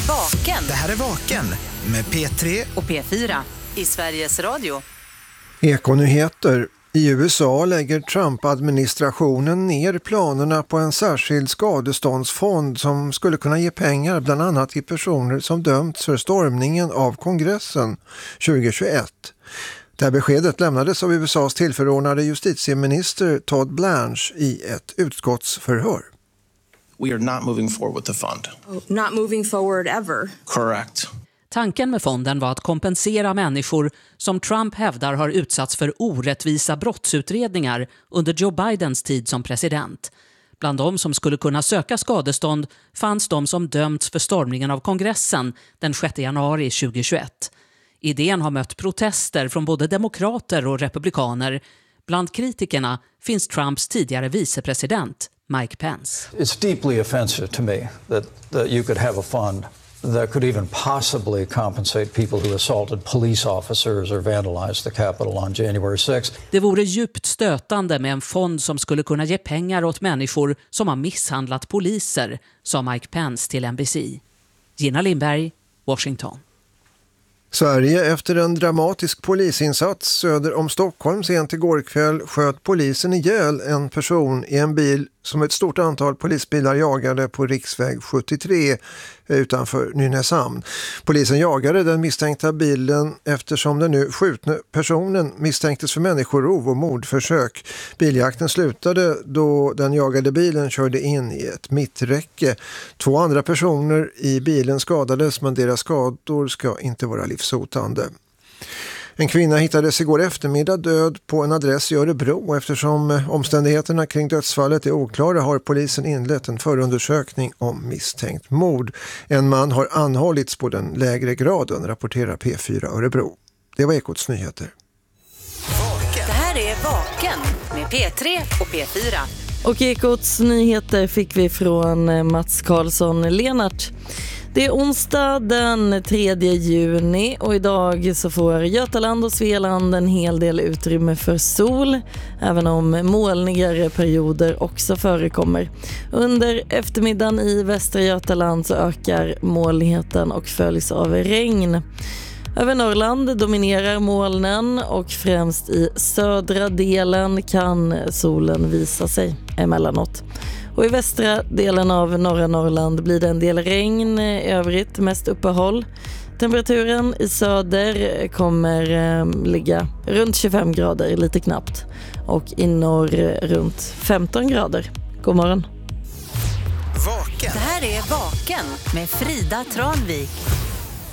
Vaken. Det här är Vaken med P3 och P4 i Sveriges Radio. Ekonyheter. I USA lägger Trump-administrationen ner planerna på en särskild skadeståndsfond som skulle kunna ge pengar bland annat till personer som dömts för stormningen av kongressen 2021. Det här beskedet lämnades av USAs tillförordnade justitieminister Todd Blanche i ett utskottsförhör. We are not moving forward with the fund. Not moving forward ever. Correct. Tanken med fonden var att kompensera människor som Trump hävdar har utsatts för orättvisa brottsutredningar under Joe Bidens tid som president. Bland de som skulle kunna söka skadestånd fanns de som dömts för stormningen av kongressen den 6 januari 2021. Idén har mött protester från både demokrater och republikaner. Bland kritikerna finns Trumps tidigare vicepresident Mike Pence. It's deeply offensive to me that you could have a fund that could even possibly compensate people who assaulted police officers or vandalized the Capitol on January 6th. Det vore djupt stötande med en fond som skulle kunna ge pengar åt människor som har misshandlat poliser, sa Mike Pence till NBC. Gina Lindberg, Washington. Sverige, efter en dramatisk polisinsats söder om Stockholm sent igår kväll, sköt polisen ihjäl en person i en bil som ett stort antal polisbilar jagade på riksväg 73 utanför Nynäshamn. Polisen jagade den misstänkta bilen eftersom den nu skjutna personen misstänktes för människorov och mordförsök. Biljakten slutade då den jagade bilen körde in i ett mitträcke. 2 andra personer i bilen skadades, men deras skador ska inte vara livshotande. En kvinna hittades igår eftermiddag död på en adress i Örebro. Eftersom omständigheterna kring dödsfallet är oklara har polisen inlett en förundersökning om misstänkt mord. En man har anhållits på den lägre graden, rapporterar P4 Örebro. Det var Ekots nyheter. Det här är Vaken med P3 och P4. Och Ekots nyheter fick vi från Mats Karlsson Lenart. Det är onsdag den 3 juni och idag så får Götaland och Svealand en hel del utrymme för sol, även om molnigare perioder också förekommer. Under eftermiddagen i västra Götaland så ökar molnigheten och följs av regn. Över Norrland dominerar molnen och främst i södra delen kan solen visa sig emellanåt. Och i västra delen av norra Norrland blir det en del regn, i övrigt mest uppehåll. Temperaturen i söder kommer ligga runt 25 grader, lite knappt. Och i norr runt 15 grader. God morgon. Det här är Vaken med Frida Tranvik.